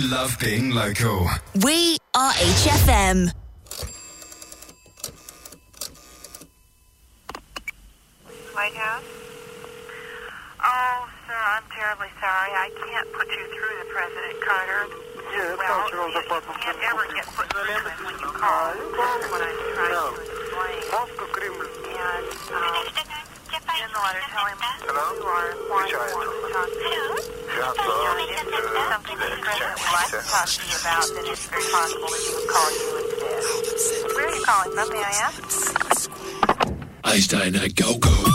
love being local. We are HFM. White House? Oh, sir, I'm terribly sorry. I can't put you through to President Carter. Yeah, well, you can't ever get put through to him when you call. That's what I'm trying to explain. And in the letter, tell him you are why you want to talk to you. If there's something that the President would like to talk to you about, then it's very possible that he would call you instead. Where are you calling from, may I ask? Einstein, go.